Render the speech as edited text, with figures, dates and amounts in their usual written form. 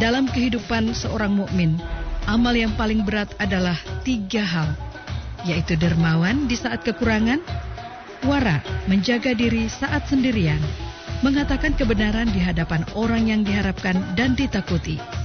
Dalam kehidupan seorang mukmin, amal yang paling berat adalah 3 hal, yaitu dermawan di saat kekurangan, wara menjaga diri saat sendirian, mengatakan kebenaran di hadapan orang yang diharapkan dan ditakuti.